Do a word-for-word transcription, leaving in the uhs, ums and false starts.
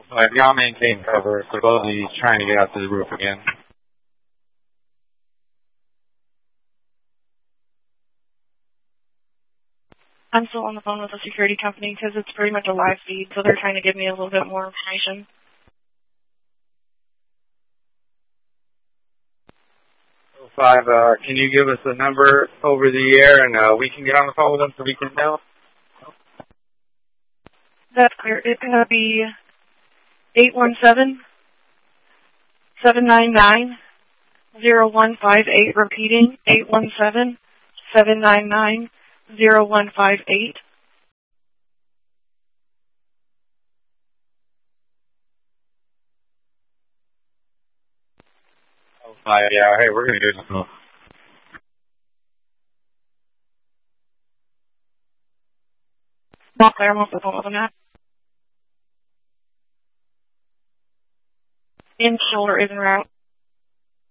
Like, y'all maintain cover. Supposedly he's trying to get out to the roof again. I'm still on the phone with the security company because it's pretty much a live feed, so they're trying to give me a little bit more information. Five, uh, can you give us a number over the air and uh, we can get on the phone with them so we can know? That's clear. It's going to be eight one seven, seven nine nine, zero one five eight, repeating eight one seven, seven nine nine, zero one five eight. Oh, five, yeah, hey, we're going to do something. Not clear. I'm off the phone with them now. In shoulder is en route.